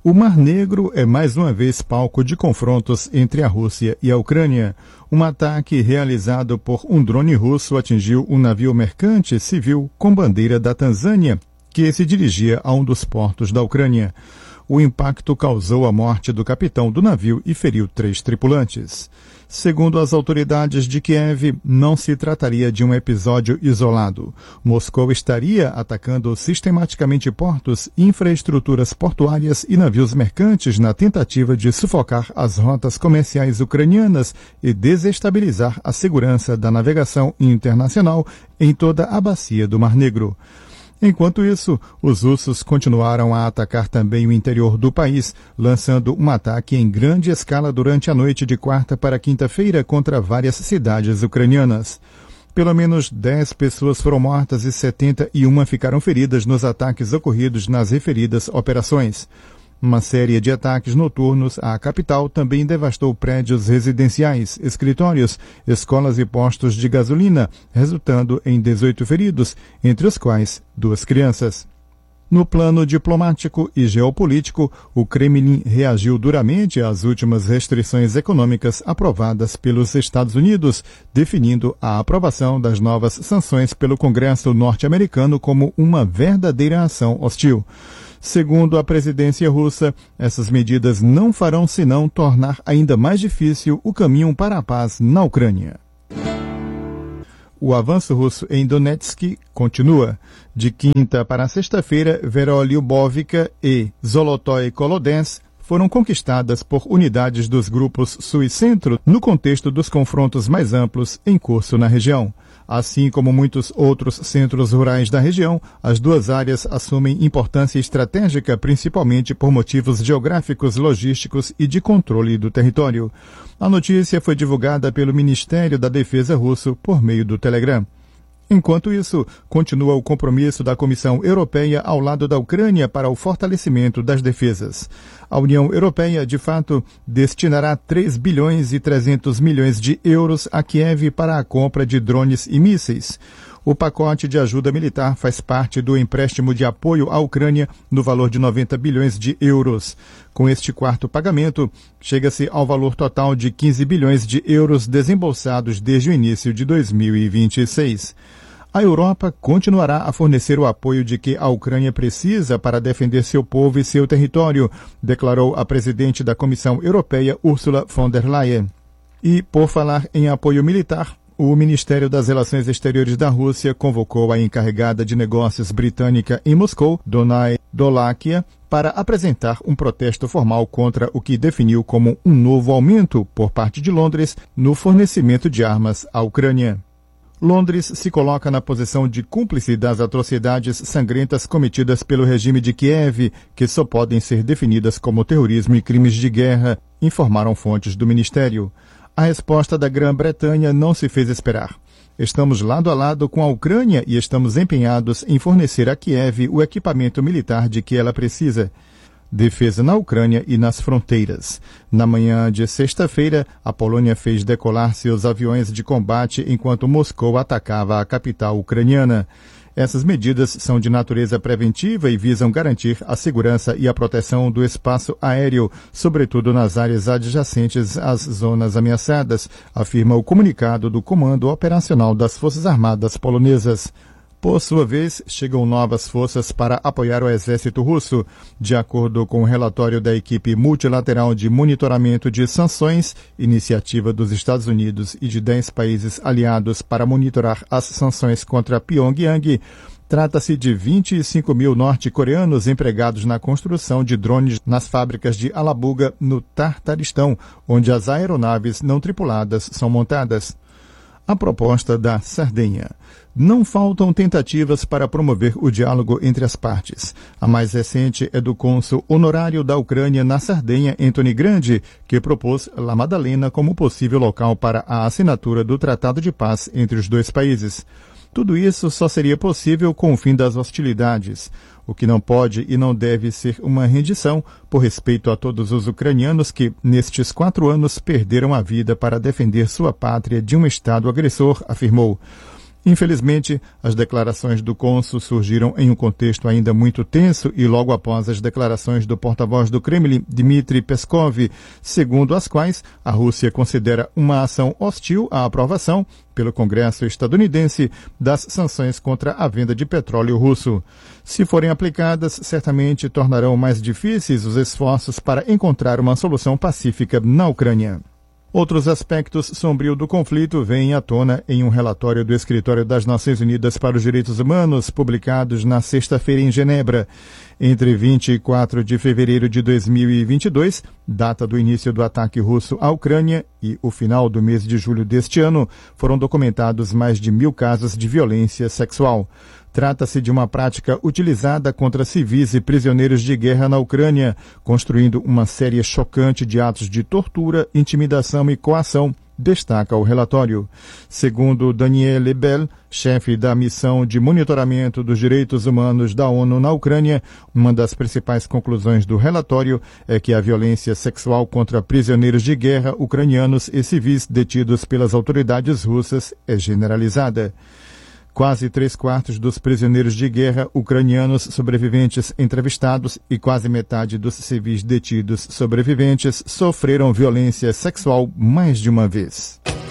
O Mar Negro é mais uma vez palco de confrontos entre a Rússia e a Ucrânia. Um ataque realizado por um drone russo atingiu um navio mercante civil com bandeira da Tanzânia, que se dirigia a um dos portos da Ucrânia. O impacto causou a morte do capitão do navio e feriu 3 tripulantes. Segundo as autoridades de Kiev, não se trataria de um episódio isolado. Moscou estaria atacando sistematicamente portos, infraestruturas portuárias e navios mercantes na tentativa de sufocar as rotas comerciais ucranianas e desestabilizar a segurança da navegação internacional em toda a bacia do Mar Negro. Enquanto isso, os russos continuaram a atacar também o interior do país, lançando um ataque em grande escala durante a noite de quarta para quinta-feira contra várias cidades ucranianas. Pelo menos 10 pessoas foram mortas e 71 ficaram feridas nos ataques ocorridos nas referidas operações. Uma série de ataques noturnos à capital também devastou prédios residenciais, escritórios, escolas e postos de gasolina, resultando em 18 feridos, entre os quais 2 crianças. No plano diplomático e geopolítico, o Kremlin reagiu duramente às últimas restrições econômicas aprovadas pelos Estados Unidos, definindo a aprovação das novas sanções pelo Congresso norte-americano como uma verdadeira ação hostil. Segundo a presidência russa, essas medidas não farão senão tornar ainda mais difícil o caminho para a paz na Ucrânia. O avanço russo em Donetsk continua. De quinta para sexta-feira, Verolyubovka e Zolotoy Kolodensk foram conquistadas por unidades dos grupos Sul e Centro no contexto dos confrontos mais amplos em curso na região. Assim como muitos outros centros rurais da região, as duas áreas assumem importância estratégica, principalmente por motivos geográficos, logísticos e de controle do território. A notícia foi divulgada pelo Ministério da Defesa russo por meio do Telegram. Enquanto isso, continua o compromisso da Comissão Europeia ao lado da Ucrânia para o fortalecimento das defesas. A União Europeia, de fato, destinará 3 bilhões e 300 milhões de euros a Kiev para a compra de drones e mísseis. O pacote de ajuda militar faz parte do empréstimo de apoio à Ucrânia no valor de 90 bilhões de euros. Com este quarto pagamento, chega-se ao valor total de 15 bilhões de euros desembolsados desde o início de 2026. A Europa continuará a fornecer o apoio de que a Ucrânia precisa para defender seu povo e seu território, declarou a presidente da Comissão Europeia, Ursula von der Leyen. E, por falar em apoio militar, o Ministério das Relações Exteriores da Rússia convocou a encarregada de negócios britânica em Moscou, Donai Dolakia, para apresentar um protesto formal contra o que definiu como um novo aumento por parte de Londres no fornecimento de armas à Ucrânia. Londres se coloca na posição de cúmplice das atrocidades sangrentas cometidas pelo regime de Kiev, que só podem ser definidas como terrorismo e crimes de guerra, informaram fontes do Ministério. A resposta da Grã-Bretanha não se fez esperar. Estamos lado a lado com a Ucrânia e estamos empenhados em fornecer a Kiev o equipamento militar de que ela precisa. Defesa na Ucrânia e nas fronteiras. Na manhã de sexta-feira, a Polônia fez decolar seus aviões de combate enquanto Moscou atacava a capital ucraniana. Essas medidas são de natureza preventiva e visam garantir a segurança e a proteção do espaço aéreo, sobretudo nas áreas adjacentes às zonas ameaçadas, afirma o comunicado do Comando Operacional das Forças Armadas Polonesas. Por sua vez, chegam novas forças para apoiar o exército russo. De acordo com o relatório da equipe multilateral de monitoramento de sanções, iniciativa dos Estados Unidos e de 10 países aliados para monitorar as sanções contra Pyongyang, trata-se de 25 mil norte-coreanos empregados na construção de drones nas fábricas de Alabuga, no Tartaristão, onde as aeronaves não tripuladas são montadas. A proposta da Sardenha. Não faltam tentativas para promover o diálogo entre as partes. A mais recente é do cônsul honorário da Ucrânia na Sardenha, Anthony Grande, que propôs La Maddalena como possível local para a assinatura do Tratado de Paz entre os dois países. Tudo isso só seria possível com o fim das hostilidades, o que não pode e não deve ser uma rendição por respeito a todos os ucranianos que, nestes 4 anos, perderam a vida para defender sua pátria de um Estado agressor, afirmou. Infelizmente, as declarações do cônsul surgiram em um contexto ainda muito tenso e logo após as declarações do porta-voz do Kremlin, Dmitry Peskov, segundo as quais a Rússia considera uma ação hostil à aprovação pelo Congresso estadunidense das sanções contra a venda de petróleo russo. Se forem aplicadas, certamente tornarão mais difíceis os esforços para encontrar uma solução pacífica na Ucrânia. Outros aspectos sombrios do conflito vêm à tona em um relatório do Escritório das Nações Unidas para os Direitos Humanos, publicados na sexta-feira em Genebra. Entre 24 de fevereiro de 2022, data do início do ataque russo à Ucrânia, e o final do mês de julho deste ano, foram documentados mais de 1.000 casos de violência sexual. Trata-se de uma prática utilizada contra civis e prisioneiros de guerra na Ucrânia, construindo uma série chocante de atos de tortura, intimidação e coação, destaca o relatório. Segundo Daniel Lebel, chefe da missão de monitoramento dos direitos humanos da ONU na Ucrânia, uma das principais conclusões do relatório é que a violência sexual contra prisioneiros de guerra ucranianos e civis detidos pelas autoridades russas é generalizada. Quase 3/4 dos prisioneiros de guerra ucranianos sobreviventes entrevistados e quase metade dos civis detidos sobreviventes sofreram violência sexual mais de uma vez.